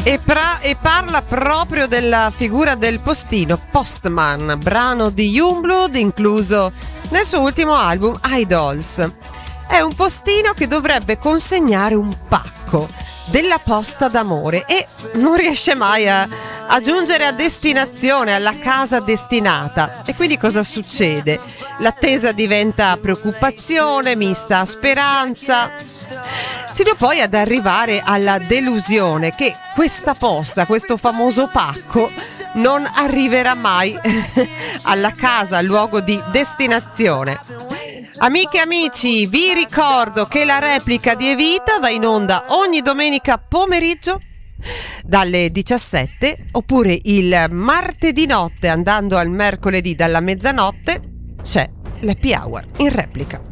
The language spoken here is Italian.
E parla proprio della figura del postino, Postman, brano di Youngblood incluso nel suo ultimo album Idols. È un postino che dovrebbe consegnare un pacco della posta d'amore e non riesce mai a giungere a destinazione, alla casa destinata. E quindi cosa succede? L'attesa diventa preoccupazione mista a speranza, sino poi ad arrivare alla delusione che questa posta, questo famoso pacco, non arriverà mai alla casa, al luogo di destinazione. Amiche e amici, vi ricordo che la replica di Evita va in onda ogni domenica pomeriggio dalle 17, oppure il martedì notte andando al mercoledì dalla mezzanotte c'è l'Happy Hour in replica.